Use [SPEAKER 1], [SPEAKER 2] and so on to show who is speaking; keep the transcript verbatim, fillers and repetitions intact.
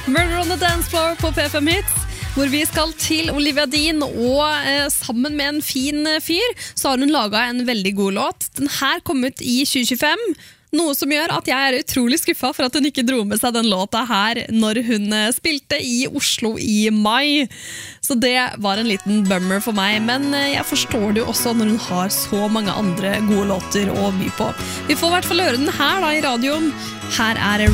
[SPEAKER 1] Murder on the Dance Floor på P fem Hits, hvor vi skal til Olivia Dean, og eh, sammen med en fin fyr, så har hun laget en veldig god låt. Den her kom ut i tjue tjuefem, noe som gjør at jeg er utrolig skuffet for at hun ikke dro med seg den låta her når hun eh, spilte i Oslo i mai. Så det var en liten bummer for meg, men eh, jeg forstår det jo også når hun har så mange andre gode låter å by på. Vi får i hvert fall høre den her da i radioen. Her er